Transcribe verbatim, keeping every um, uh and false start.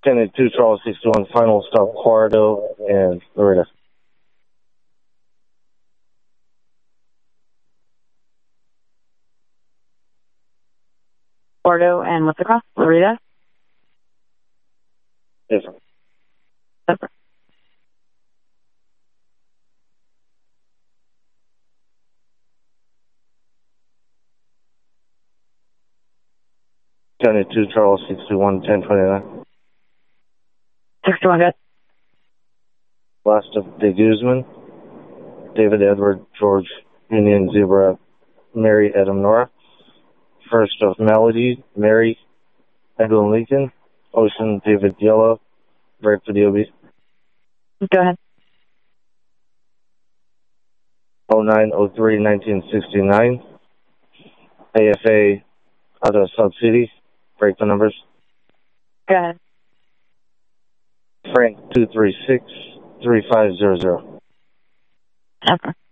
ten two, Charles sixty-one, final stop, Quardo and Loretta. Quardo and what's across? Loretta? Yes, sir. Yes, sir. ten two, Charles sixty-one, ten twenty-nine. sixty-one, good. Last of De Guzman, David Edward George Union Zebra Mary Adam Nora. First of Melody Mary Edwin Lincoln Ocean David Yellow. Break for the O B. Go ahead. oh nine oh three nineteen sixty-nine. A F A out of Sub City. Break the numbers. Go ahead. Frank two three six three five zero zero. Okay.